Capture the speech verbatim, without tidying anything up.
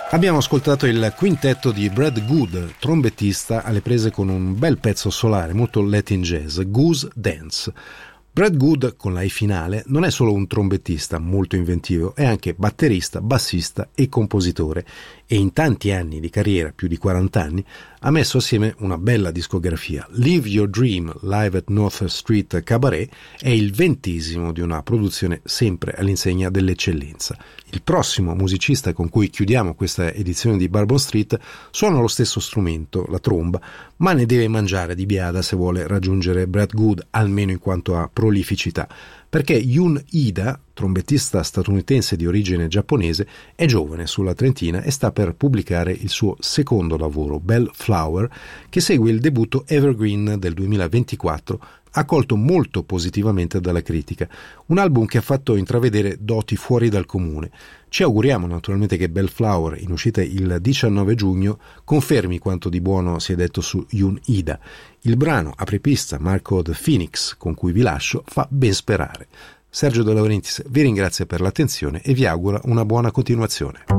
Abbiamo ascoltato il quintetto di Brad Good, trombettista alle prese con un bel pezzo solare, molto Latin jazz, Goose Dance. Brad Good, con la I finale, non è solo un trombettista molto inventivo, è anche batterista, bassista e compositore, e in tanti anni di carriera, più di quaranta anni, ha messo assieme una bella discografia. Live Your Dream live at North Street Cabaret è il ventesimo di una produzione sempre all'insegna dell'eccellenza. Il prossimo musicista con cui chiudiamo questa edizione di Bourbon Street suona lo stesso strumento, la tromba, ma ne deve mangiare di biada se vuole raggiungere Brad Good, almeno in quanto a prolificità, perché Jun Ida, trombettista statunitense di origine giapponese, è giovane sulla trentina e sta per pubblicare il suo secondo lavoro, Bellflower, che segue il debutto Evergreen del duemilaventiquattro, accolto molto positivamente dalla critica. Un album che ha fatto intravedere doti fuori dal comune. Ci auguriamo naturalmente che Bellflower, in uscita il diciannove giugno, confermi quanto di buono si è detto su Jun Ida. Il brano apripista Marco the Phoenix, con cui vi lascio, fa ben sperare. Sergio De Laurentiis vi ringrazia per l'attenzione e vi augura una buona continuazione.